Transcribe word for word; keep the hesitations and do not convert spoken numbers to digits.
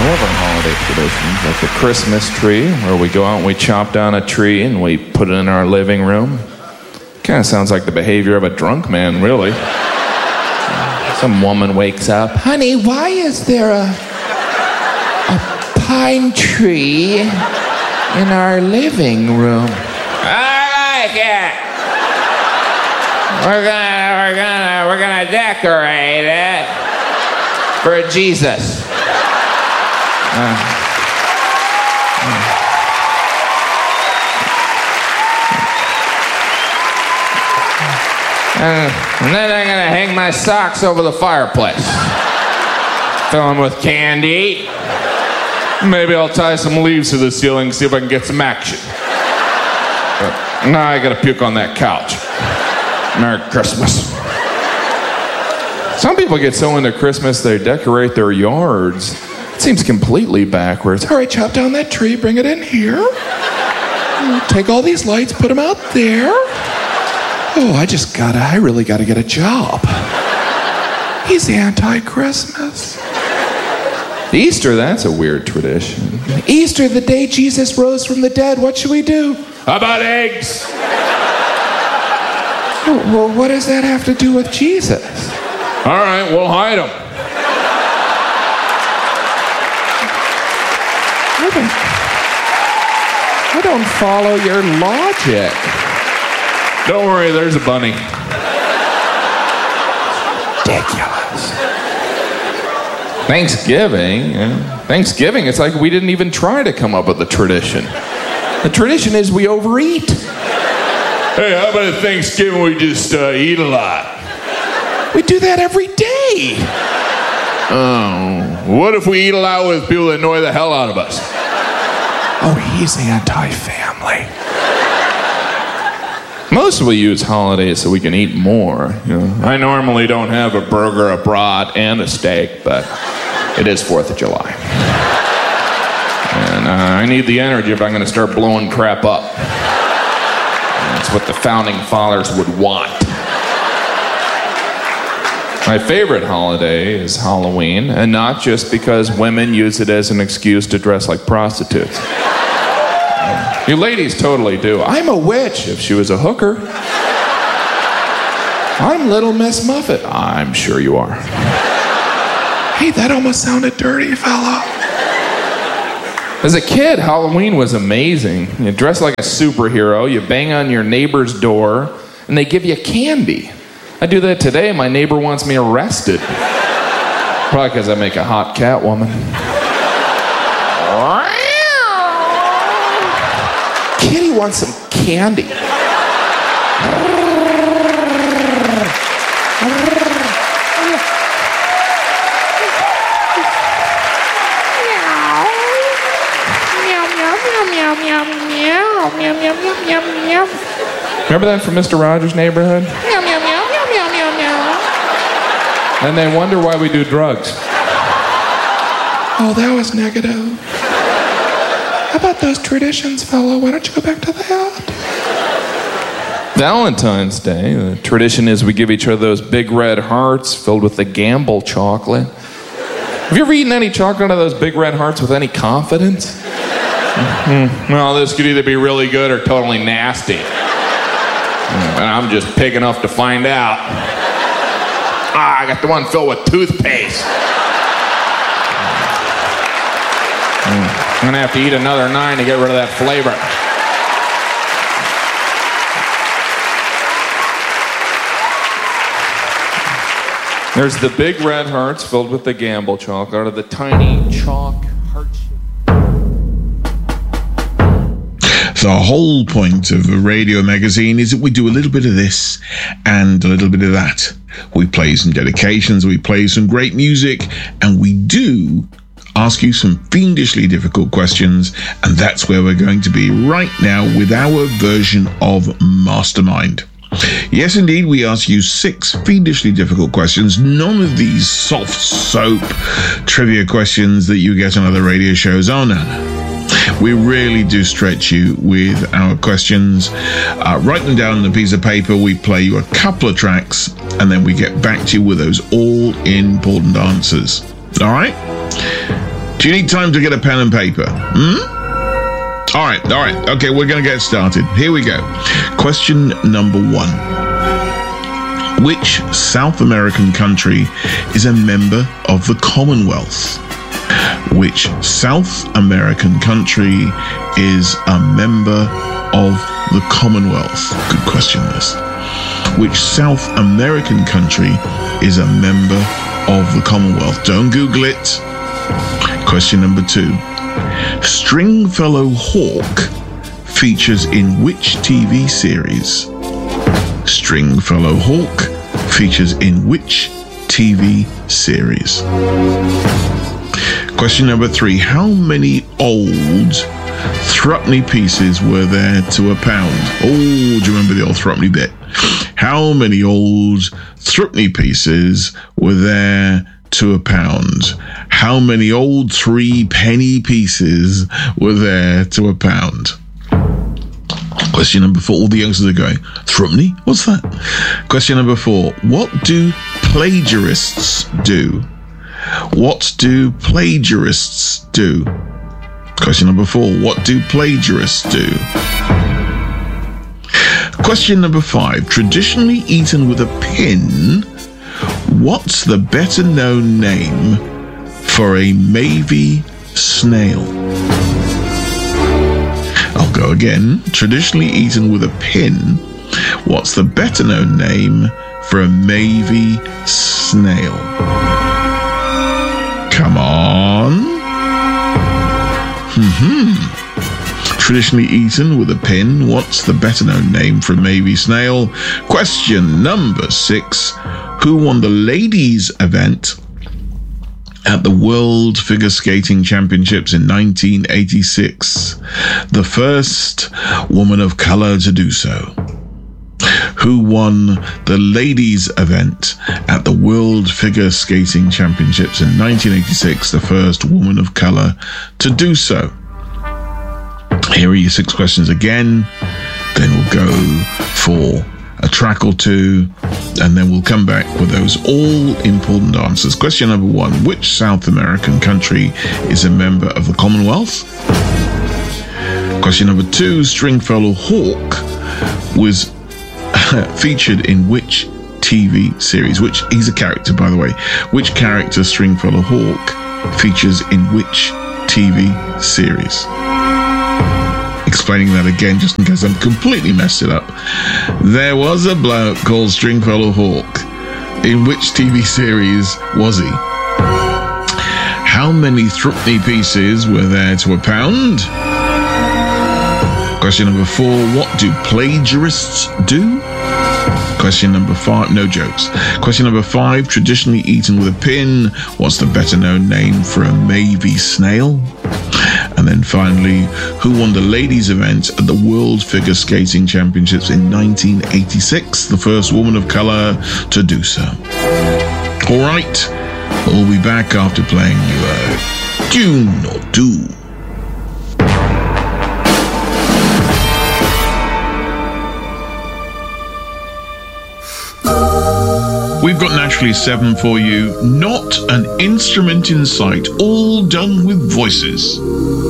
I love our holiday traditions, like the Christmas tree, where we go out and we chop down a tree and we put it in our living room. Kind of sounds like the behavior of a drunk man, really. Some woman wakes up, honey, why is there a, a pine tree in our living room? I like it. We're gonna, we're gonna, we're gonna decorate it for Jesus. Uh, uh. And then I'm gonna hang my socks over the fireplace. Fill them with candy. Maybe I'll tie some leaves to the ceiling and see if I can get some action. But now I gotta puke on that couch. Merry Christmas. Some people get so into Christmas they decorate their yards. It seems completely backwards. All right, chop down that tree, bring it in here. Take all these lights, put them out there. Oh, I just gotta, I really gotta get a job. He's anti-Christmas. Easter, that's a weird tradition. Easter, the day Jesus rose from the dead, what should we do? How about eggs? Oh, well, what does that have to do with Jesus? All right, we'll hide them. I don't, I don't follow your logic. Don't worry, there's a bunny. Ridiculous. Thanksgiving, yeah. Thanksgiving, it's like we didn't even try to come up with a tradition. The tradition is we overeat. Hey, how about at Thanksgiving we just uh, eat a lot? We do that every day. Oh, what if we eat a lot with people that annoy the hell out of us? Oh, he's anti-family. Most of we use holidays so we can eat more. You know, I normally don't have a burger, a brat, and a steak, but it is fourth of July. And uh, I need the energy if I'm going to start blowing crap up. That's what the founding fathers would want. My favorite holiday is Halloween, and not just because women use it as an excuse to dress like prostitutes. You ladies totally do. I'm a witch if she was a hooker. I'm Little Miss Muffet. I'm sure you are. Hey, that almost sounded dirty, fella. As a kid, Halloween was amazing. You dress like a superhero, you bang on your neighbor's door, and they give you candy. I do that today. My neighbor wants me arrested. Probably because I make a hot cat woman. Kitty wants some candy. Remember that from Mister Rogers' Neighborhood? And they wonder why we do drugs. Oh, that was negative. How about those traditions, fella? Why don't you go back to that? Valentine's Day, the tradition is we give each other those big red hearts filled with the Gamble chocolate. Have you ever eaten any chocolate out of those big red hearts with any confidence? Mm-hmm. Well, this could either be really good or totally nasty. And I'm just pig enough to find out. Ah, I got the one filled with toothpaste. Mm. I'm gonna have to eat another nine to get rid of that flavor. There's the big red hearts filled with the Gamble chocolate, or the tiny chalk heart shape. The whole point of a radio magazine is that we do a little bit of this and a little bit of that. We play some dedications, we play some great music, and we do ask you some fiendishly difficult questions, and that's where we're going to be right now with our version of Mastermind. Yes, indeed, we ask you six fiendishly difficult questions, none of these soft soap trivia questions that you get on other radio shows. Oh, no, no. We really do stretch you with our questions. Uh, write them down on a piece of paper. We play you a couple of tracks, and then we get back to you with those all-important answers. All right? Do you need time to get a pen and paper? Hmm? All right, all right. Okay, we're going to get started. Here we go. Question number one. Which South American country is a member of the Commonwealth? Which South American country is a member of the Commonwealth? Good question, this. Which South American country is a member of the Commonwealth? Don't Google it. Question number two. Stringfellow Hawk features in which T V series? Stringfellow Hawk features in which T V series? Question number three. How many old threepenny pieces were there to a pound? Oh, do you remember the old threepenny bit? How many old threepenny pieces were there to a pound? How many old three penny pieces were there to a pound? Question number four. All the youngsters are going, threepenny? What's that? Question number four. What do plagiarists do? What do plagiarists do? Question number four. What do plagiarists do? Question number five. Traditionally eaten with a pin, what's the better known name for a Mavie snail? I'll go again. Traditionally eaten with a pin, what's the better known name for a Mavie snail? Come on. Hmm. Traditionally eaten with a pin, what's the better known name for a Mavie snail? Question number six. Who won the ladies' event at the World Figure Skating Championships in nineteen eighty-six? The first woman of color to do so. Who won the ladies' event at the World Figure Skating Championships in nineteen eighty-six? The first woman of color to do so. Here are your six questions again. Then we'll go for a track or two, and then we'll come back with those all-important answers. Question number one. Which South American country is a member of the Commonwealth? Question number two. Stringfellow Hawk was featured in which T V series? Which, he's a character, by the way. Which character, Stringfellow Hawk, features in which T V series? Explaining that again, just in case I'm completely messed it up. There was a bloke called Stringfellow Hawk. In which T V series was he? How many threepenny pieces were there to a pound? Question number four. What do plagiarists do? Question number five. No jokes. Question number five. Traditionally eaten with a pin, what's the better known name for a Mavie snail? And then finally, who won the ladies' event at the World Figure Skating Championships in nineteen eighty-six? The first woman of color to do so. All right, we'll be back after playing you a tune or two. We've got Naturally seven for you. Not an instrument in sight, all done with voices.